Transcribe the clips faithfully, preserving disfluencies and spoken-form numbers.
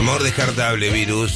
Amor descartable, Virus.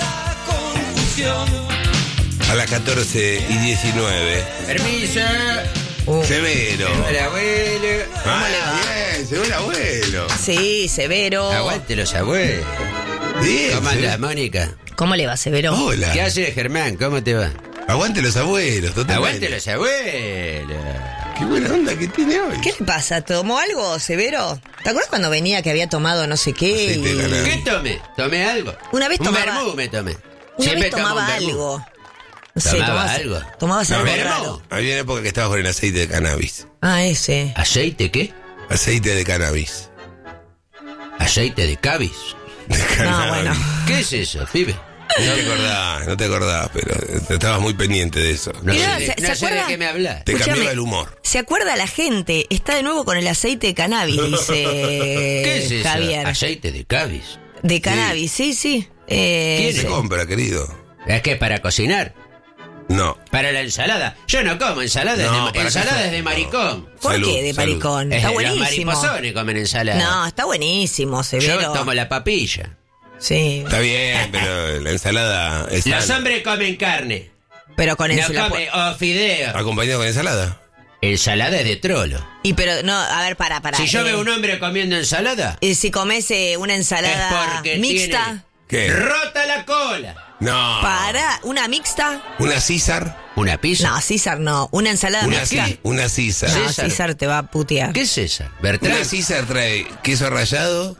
A las catorce y diecinueve. Permiso. Uh, Severo. El abuelo. Ah, bien, se ve el abuelo. Sí, Severo. Aguante los abuelos. Bien, ¿Cómo se- andas, Mónica? ¿Cómo le va, Severo? Hola. ¿Qué haces, Germán? ¿Cómo te va? Aguante los abuelos, totalmente. Aguante los abuelos. Qué buena onda que tiene hoy. ¿Qué le pasa? ¿Tomó algo, Severo? ¿Te acuerdas cuando venía que había tomado no sé qué? Aceite de y- cannabis. ¿Qué tomé? ¿Tomé algo? Una vez un tomaba- vermú me tomé. Una Siempre vez tomo tomaba un vermú. algo. No sé, ¿Tomaba tomabas algo? Tomabas No, algo vermú. raro. Había una época que estabas con el aceite de cannabis. Ah, ese. ¿Aceite qué? Aceite de cannabis. ¿Aceite de cabis? De cannabis. bueno. ¿Qué es eso, pibe? No te acordás, no te acordás, pero estabas muy pendiente de eso. No, Mirá, sé, de- ¿se- no se sé de acuerda? qué me hablas. Te Escúchame, cambiaba el humor. ¿Se acuerda la gente? Está de nuevo con el aceite de cannabis, dice ¿Qué es eso? Javier. ¿Aceite de cabis? De cannabis, sí, sí. Eh, ¿Quién Se Sí. compra, querido. ¿Es que para cocinar? No. ¿Para la ensalada? Yo no como ensalada, No, es de, para ensalada acá- es de maricón. ¿Por Salud, qué de salud. maricón? Es Está de los buenísimo. mariposones comen ensalada. No, está buenísimo, Severo. Yo tomo la papilla. Sí. Está bien, pero la ensalada es Los sana. hombres comen carne. Pero con No ensalada. comen o fideo. Acompañado con ensalada. Ensalada es de trolo. Y pero, no, a ver, para, para. Si yo eh, veo un hombre comiendo ensalada, eh, si comes eh, una es ensalada porque mixta, ¿Qué? tiene rota la cola. No. para, una mixta. Una César. ¿Una pizza? No, César no. Una ensalada Una, mixta. Ci- una César. No, César. César te va a putear. ¿Qué es esa? ¿Bertrand? Una César trae queso rallado,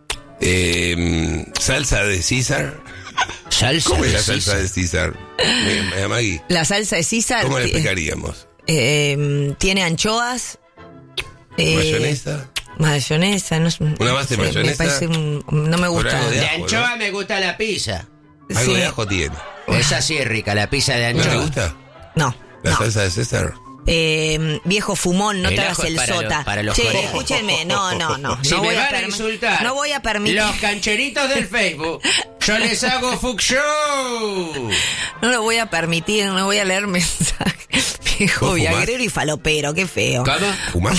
eh, salsa de César. ¿Salsa ¿Cómo es de la salsa César? de César? Me- me- Magui, La salsa de César. ¿cómo le ti- explicaríamos? eh, tiene anchoas. eh, ¿Mayonesa? Mayonesa, no, Una base de me mayonesa. parece un- no me gusta. algo De ajo, anchoa me gusta la pizza. Algo Sí. de ajo tiene. Esa sí es rica, la pizza de ¿No anchoa. te gusta? No, La no. salsa de César. Eh, viejo fumón, no El te hagas ajo es el para sota. los- para los Che, conejos. escúchenme, no, no, no. Si no me voy van a permi- insultar No voy a permitir. los cancheritos del Facebook, yo les hago fuck show. No lo voy a permitir, no voy a leer mensajes. Viejo ¿Vos fumás? viagrero y falopero, qué feo. ¿Cómo? ¿Fumás?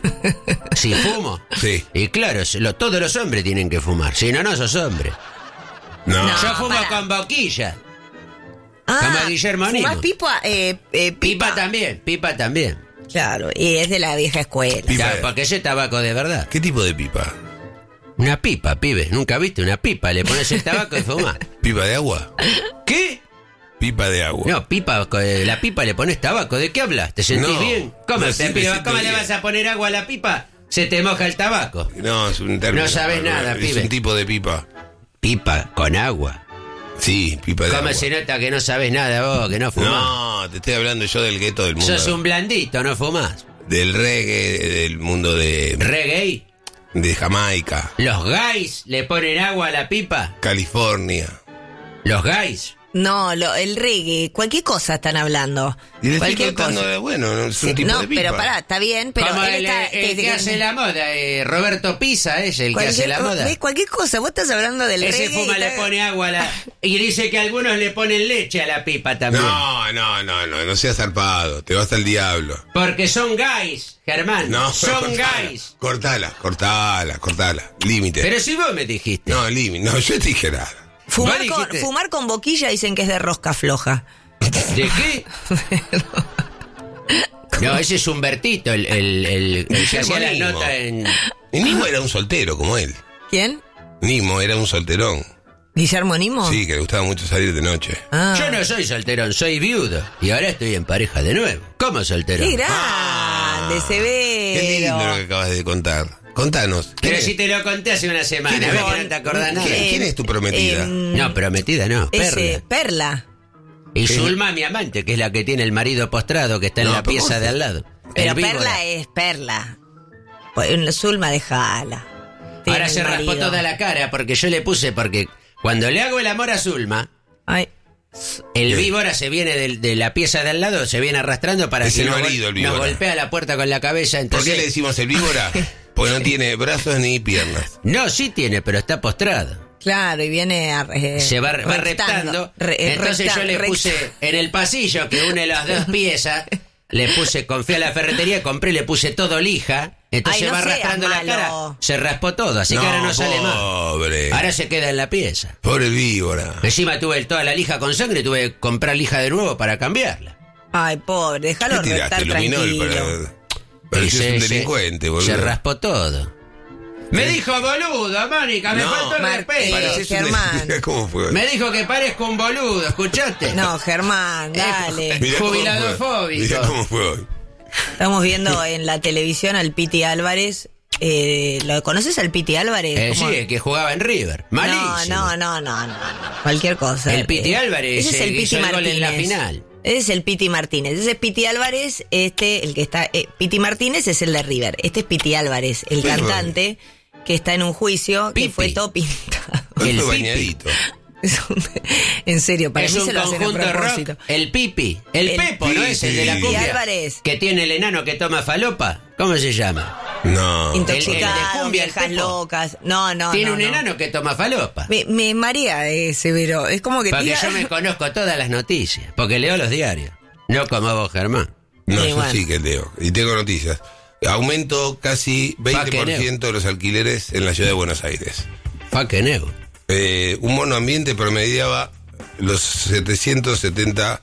Si fumo. Sí. Y claro, lo- todos los hombres tienen que fumar. Si no, no sos hombre. No. No. Yo fumo para. con boquilla. Ah, como Guillermo ¿fumás Nimo. pipa? Eh, eh, pipa. Pipa también, pipa también. Claro, y es de la vieja escuela. Pipa. Claro, porque ese es tabaco de verdad. ¿Qué tipo de pipa? Una pipa, pibe. ¿Nunca viste una pipa? Le pones el tabaco y fumás. ¿Pipa de agua? ¿Qué? Pipa de agua. No, pipa, eh, la pipa le pones tabaco. ¿De qué hablas? ¿Te sentís No, bien? ¿Cómo, no, te sí me pibe, siento ¿cómo le bien. vas a poner agua a la pipa? Se te moja el tabaco. No, es un término. No sabes nada, es pibe. un tipo de pipa. Pipa con agua. Sí, pipa de ¿Cómo agua. se nota que no sabes nada vos, que no fumás? No, te estoy hablando yo del gueto del mundo. Sos un blandito, no fumás. Del reggae, del mundo de, Reggae. de Jamaica, Los gays le ponen agua a la pipa. California. Los gays. No, lo, el reggae, cualquier cosa están hablando. Y le estoy Cualquier contando, cosa. de, bueno, no es un Sí, tipo no, de pipa. pero pará, está bien, pero Como él el, está... el te- que te- hace la moda, eh, Roberto Pisa es el que cualquier hace la co- moda. ¿ves? Cualquier cosa, vos estás hablando del Ese reggae. fuma y le está- pone agua a la... Y dice que algunos le ponen leche a la pipa también. No, no, no, no, no seas zarpado, te vas al diablo. Porque son gays, Germán. No, son cortala, gays. Cortala, cortala, cortala. Límite. Pero si vos me dijiste. No, límite. No, yo te dije nada. Fumar Vos con, dijiste- fumar con boquilla dicen que es de rosca floja. ¿De qué? No, ese es Humbertito, el, el, el, el que Guillermo hacía la Nimo. nota en... Y Nimo era un soltero como él. ¿Quién? Nimo era un solterón. ¿Guillermo Nimo? Sí, que le gustaba mucho salir de noche. Ah. Yo no soy solterón, soy viudo. Y ahora estoy en pareja de nuevo. ¿Cómo solterón? ¡Qué grande, Ah, Severo! Qué lindo lo que acabas de contar. Contanos. ¿quién Pero es? si te lo conté hace una semana, ¿Quién ¿ves es? que no te acordás nada? ¿Quién, quién es tu prometida? Eh, No, prometida no, Ese, perla. Perla. Y Zulma, mi amante, que es la que tiene el marido postrado que está en No, la pero pieza vos- de al lado. Pero El víbora. Perla es Perla. Pues, Zulma, dejala. Tiene Ahora el se raspó marido. toda la cara porque yo le puse, porque cuando le hago el amor a Zulma, Ay, el Bien. víbora se viene del- de, la pieza de al lado, se viene arrastrando para Es que el nos, marido, gol- el nos víbora. golpea la puerta con la cabeza. ¿Por Entonces, qué le decimos el víbora? Porque no tiene brazos ni piernas. no, sí tiene, pero está postrado. claro, y viene a, eh, Se va, va reptando. Re- Entonces recta- yo le recta- puse en el pasillo que une las dos piezas, le puse, confié a la ferretería, compré, le puse todo lija. Entonces Ay, no va seas arrastrando la malo. cara. Se raspó todo, así que No, ahora no sale más. pobre. Ahora se queda en la pieza. Pobre víbora. Encima tuve toda la lija con sangre, tuve que comprar lija de nuevo para cambiarla. Ay, pobre, déjalo ¿Qué estar tiraste? Luminol tranquilo. para... Pero Y si es se- un se- delincuente, boludo. Se raspó todo. Me dijo boludo, Mónica, me No. faltó el Mar- respeto. eh, Pareces un Germán. de- ¿Cómo fue? Me dijo que parezco un boludo, ¿escuchaste? No, Germán, dale. Mirá cómo jubilado fue. fóbico. Mirá cómo fue hoy. Estamos viendo en la televisión al Piti Álvarez. Eh, ¿Lo conoces al Piti Álvarez? Eh, ¿Cómo? sí, el que jugaba en River. Malísimo. No, no, no, no, no, no. Cualquier cosa. El Piti Eh, Álvarez, Ese es eh, el hizo Piti el gol Martínez. en la final. Ese es el Piti Martínez. Ese es Piti Álvarez, este, el que está... eh, Piti Martínez es el de River. Este es Piti Álvarez, el Pipi. cantante que está en un juicio que Pipi. fue todo pintado. Hoy El fue Pipi. bañadito. Es un- en serio, para Es mí un se lo hacen a conjunto propósito. rock. El Pipi. El, El Pepo, ¿no es el de la Pipi. cumbia? Álvarez. Que tiene el enano que toma falopa. ¿Cómo se llama? No. El- el de Intoxicados, cumbia, el viejas Pepo. locas. No, no, tiene no, un no. enano que toma falopa. Me, me marea ese, Vero. Es como que Porque tira- yo me conozco todas las noticias. Porque leo los diarios. No como vos, Germán. No, Sí, yo bueno. sí que leo. Y tengo noticias. Aumento casi veinte por ciento de los alquileres en la ciudad de Buenos Aires. Pa' que nego. Eh, un monoambiente promediaba los setecientos setenta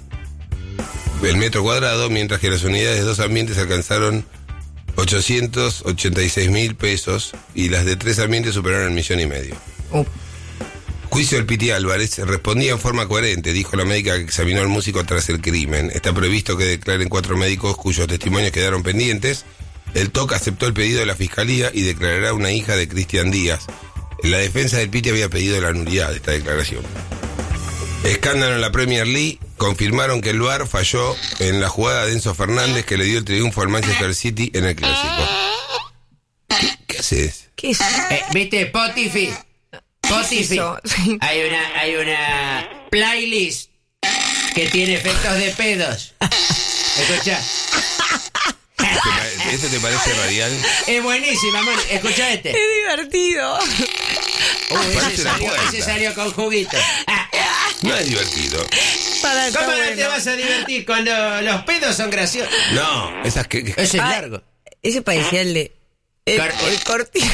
el metro cuadrado, mientras que las unidades de dos ambientes alcanzaron ochocientos ochenta y seis mil pesos y las de tres ambientes superaron el millón y medio. Uh, Juicio del Piti Álvarez respondía en forma coherente, dijo la médica que examinó al músico tras el crimen. Está previsto que declaren cuatro médicos cuyos testimonios quedaron pendientes. El T O C aceptó el pedido de la fiscalía y declarará una hija de Cristian Díaz. La defensa del Piti había pedido la nulidad de esta declaración. Escándalo en la Premier League. Confirmaron que el V A R falló en la jugada de Enzo Fernández que le dio el triunfo al Manchester City en el Clásico. ¿Qué, qué haces? ¿Qué es? Eh, ¿Viste? Spotify. Spotify. eso? Sí. Hay una, hay una playlist que tiene efectos de pedos. Escucha. ¿Te pa- ¿Esto te parece radial? Es buenísima, man. Escucha este. Es divertido. Uy, ese, Parece una salió, puerta. ese salió con juguito. Ah, No es divertido. Para, está ¿Cómo no bueno. te vas a divertir cuando los pedos son graciosos? No, esas que... que- Ese es Ah, largo. Ese parecía el de... El, Cor- el corti.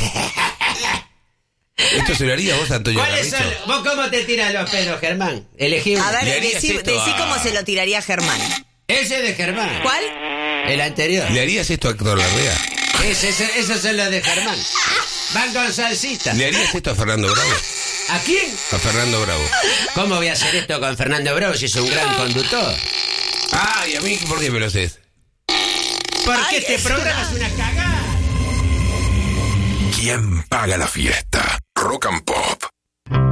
¿Esto se lo haría vos, Antonio ¿Cuáles son? Carrizo? ¿Vos cómo te tiras los pedos, Germán? Elegí uno. A ¿Le ver, harías decí, esto decí a- cómo se lo tiraría Germán. Ese de Germán. ¿Cuál? El anterior. ¿Le harías esto a Héctor Larrea? Ese, ese- esos son los de Germán. Van con salsita. ¿Le harías esto a Fernando Bravo? ¿A quién? A Fernando Bravo. ¿Cómo voy a hacer esto con Fernando Bravo si es un gran conductor? Ay, ¿a mí por qué me lo haces? Porque Ay, este es programa es una cagada. ¿Quién paga la fiesta? Rock and Pop.